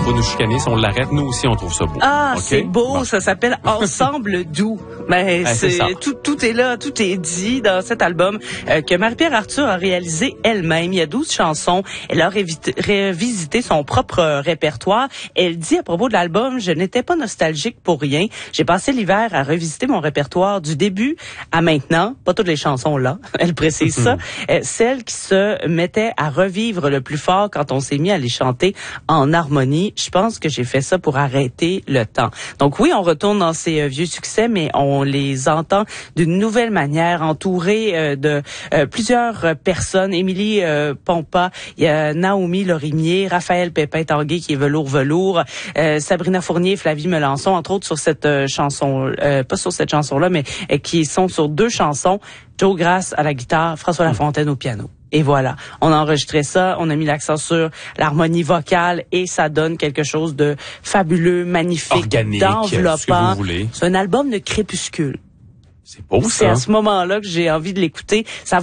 pas nous chicaner. Si on l'arrête, nous aussi, on trouve ça beau. Ah, okay? c'est beau. Bon. Ça s'appelle Ensemble doux. Mais tout est là, tout est dit dans cet album que Marie-Pierre Arthur a réalisé elle-même. Il y a 12 chansons. Elle a révisité son propre répertoire. Elle dit à propos de l'album, je n'étais pas nostalgique pour rien. J'ai passé l'hiver à revisiter mon répertoire du début à maintenant. Pas toutes les chansons là. Elle précise ça. Celles qui se mettaient à revivre le plus fort quand on s'est mis à les chanter en harmonie. Je pense que j'ai fait ça pour arrêter le temps. Donc oui, on retourne dans ces vieux succès, mais on les entend d'une nouvelle manière, entourés de plusieurs personnes. Émilie Pompa, il y a Naomi Lorimier, Raphaël Pépin-Tanguay qui est velours, Sabrina Fournier, Flavie Melançon, entre autres sur cette chanson, pas sur cette chanson-là, mais qui sont sur 2 chansons. Joe Grasse à la guitare, François Lafontaine au piano. Et voilà, on a enregistré ça, on a mis l'accent sur l'harmonie vocale et ça donne quelque chose de fabuleux, magnifique, organique, d'enveloppant. C'est un album de crépuscule. C'est beau, ça. C'est à ce moment-là que j'ai envie de l'écouter. Ça